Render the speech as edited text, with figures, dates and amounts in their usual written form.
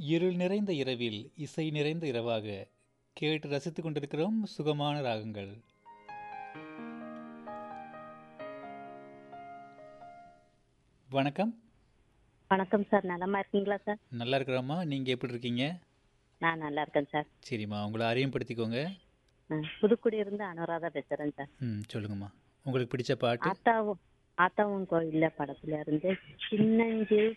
இருள் நிறைந்த இரவில் இசை நிறைந்த இரவாக கேட்டு ரசித்துக் கொண்டிருக்கிறோம் சுகமான ராகங்கள். வணக்கம். வணக்கம் சார். நலமா இருக்கீங்களா சார்? நல்லா இருக்கிறோம்மா, நீங்கள் எப்படி இருக்கீங்க? நான் நல்லா இருக்கேன் சார். சரிம்மா, உங்களை அறிமுகப்படுத்திக்கோங்க. புதுக்குடியிருந்து அனுராதா பேசுறேன் சார். சொல்லுங்கம்மா, உங்களுக்கு பிடிச்ச பாட்டு. ஆத்தாவும் ஆத்தாவும் கோயில்ல படத்துல இருந்து சின்னஞ்சிறு